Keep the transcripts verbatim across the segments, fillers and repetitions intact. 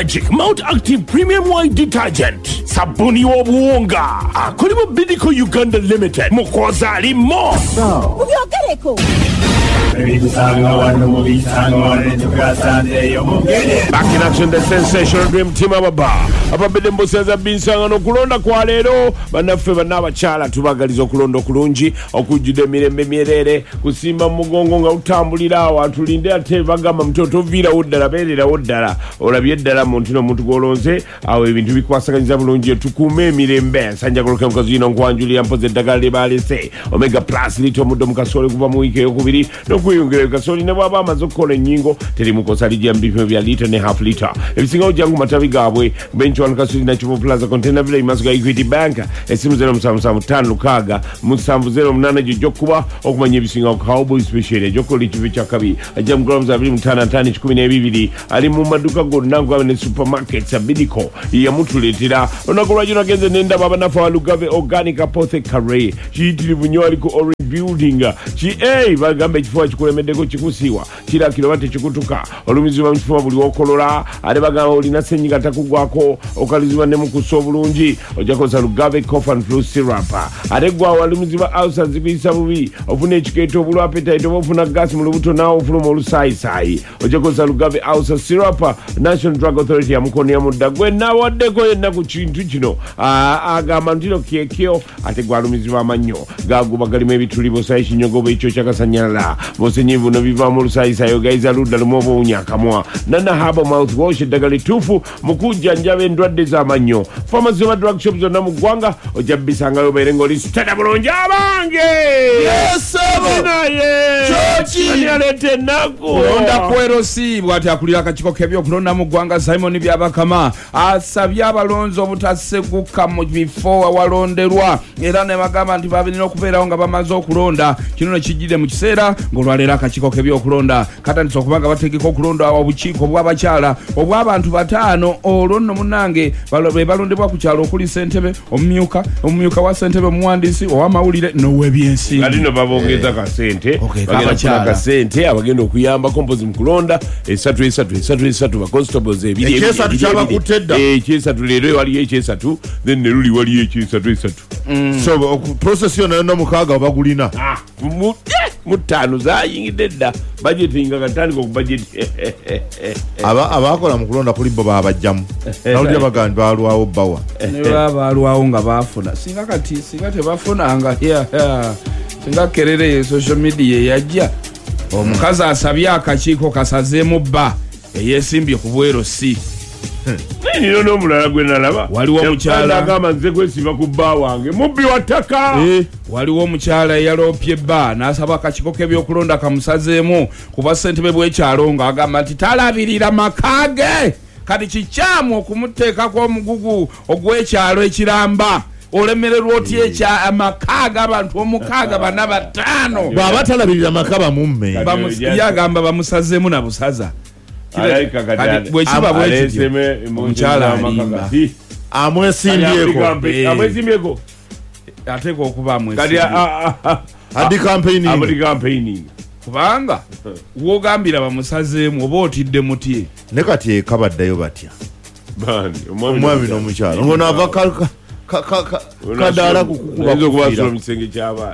Magic Mount Active Premium White Detergent. Sabuni obuwonga. Akolimo Bidiko Uganda Limited. Mukoza alimo. So. Ubyogereko. Back in action, the sensational dream team ababa. Ababede mboseza binsangano kulonda kwa lero. Banaffe banabachala tubagaliza okulonda okulungi okujjude mirembe myerere kusimba mugongo nga utambulira awo tulinde ate bagamba mtoto vira oddala beerera oddala olabye ddala muntu no muntu golonze awo ebintu bikwasaganyiza bulungi tukume emirembe sanja koloka mukazino nkwanjulira mpoze eddagala libalese Omega Plus lito muddo mukasole kuva mu wiki eyokubiri n'okuyungira kasoli ne bwaba amaze okukola ennyingo teri mukosa lijja mbipimo bya lita ne half liter ebisingawo jangu matabi gaabwe bench one kasoli na Chivo Plaza Container Village Masuga Equity Bank esimu zero musanvu musanvu ttaano lukaaga musanvu zero munaana gyo kuba okumanya ebisingawo Cowboy Special ejokola ekive kya kabi ajja mu grams abiri mutaano ataano kikumi n'ebibiri ali mu maduka gonna ngwabe ne supermarkets abidiko yamutuleetera olunaku lwaki nagenze nendaba abanafu Walugave Organic Apothecary kiyitirivu nnyo ali ku Orange Building ki ei bagamba ekifuba kikulemeddeko kikusiiwa kirakiro bate kikutuka olumizibwa mu kifuba buli wokolola ate bagamba olina ssenyiga takugwako okalizibwa ne mukusa obulungi ojja kozesa Lugave Cough and Flu Syrup ate gwa walumizibwa ulcer zikuyisa bubi ofuna ekikeeto obulwa appetite oba ofuna gas mu lubuto naawe ofuluma olusaayisayi ojja kozesa Lugave Ulcer Syrup National Drug Authority yamukonia mudda gwe nawaddeko yenna ku kintu kino agamba ntino kyekyo ate gwalumizibwa amannyo gaguba galimu ebituli bosayi kinyogo bwekyo kyakasanyalala bosenyivu no bivaamu olusaayisayi gayiza ludda lumu oba owunya akamwa nana haba mouthwash eddagala ettuufu mu kujjanjaba endwadde z'amannyo pharmacy oba drug shop zonna mu ggwanga ojja bisangayo obeere ng'oli sitata bulungi abange ani aleeta ennaku kulonda kwerosi bw'ati akulira akakiiko k'ebyokulonda mu ggwanga Simon Byabakama asabye abalonzi obutaseguka mu bifo awalonderwa era ne bagamba nti babirina okubeerawo nga bamaze okulonda kino ne kijjidde mu kiseera ng'olwaleero akakiiko k'ebyokulonda katandise okuba nga bategeka okulonda obukiiko obw'abakyala obw'abantu bataano olwo nno munnange be balondebwa ku kyalo okuli ssentebe omumyuka omumyuka wa ssentebe omuwandiisi ow'amawulire n'ow'ebyensimbi ati no babongeza kasente bagenda kufuna kasente abagenda okuyambako mpozi mu kulonda esatu esatu esatu esatu ba constables ebiri ekyesatu kyabakutte edda ekyesatu leero waliyo ekyesatu then ne luli waliyo ekyesatu esatu so process yonna yonna mukaaga obagulina mu ttaano zayingidde edda bajeti nga katandika okubajeti abakola mu kulonda kuli bo babajjamu nawulira bagamba balwawo bbawa ne baba balwawo nga bafuna singa kati singa tebafunanga singa kerere social media yajja omukazi asabye akakiiko kasazeemu bba eyeesimbye ku bwerosi nino n'omulala gwe nalaba waliwo omukyala agamba nze kwesimba ku bba wange mubbi wa ttaka waliwo omukyala eyaloopye bba n'asaba akakiiko k'ebyokulonda kamusazeemu kuba ssentebe bw'ekyalo ng'agamba nti talabirira maka ge kati kikyamu okumuteekako omugugu ogw'ekyalo ekiramba olemererwa otya ekya amakaaga abantu omukaaga bana bataano bw'aba talabirira maka bamumme yagamba bamusazeemu na busaza bwekiba bwekityo omukyala alimba amwesimbyeko ateeka okuba adi campaigning kubanga wogambira bamusazeemu oba otidde mutye ne kati eka baddayo batya omwami n'omukyala ngono ava kadaala kukubakubasula mu kisenge ky'abaana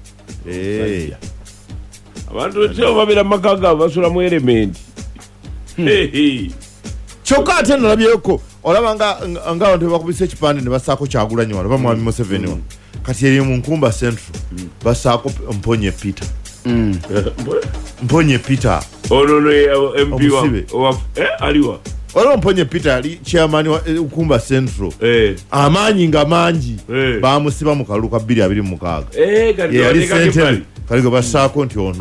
abantu teo babeera mu maka gaabwe basula mu elementi kyokka ate nalabyeko olaba ngaabantu bebakubisa ekipande ne basaako Kyagulanyi wano oba mwami Museveni wano kati eri mu Nkumba Central basaako Mponye Peter Mponye Peter ono M P wa aliwa olwo Mponye Peter ali chairman wa Nkumba Central amaanyi nga mangi bamusiba mu kalulu ka bbiri abiri mu mukaaga yali ssentebe kaligo basaako nti ono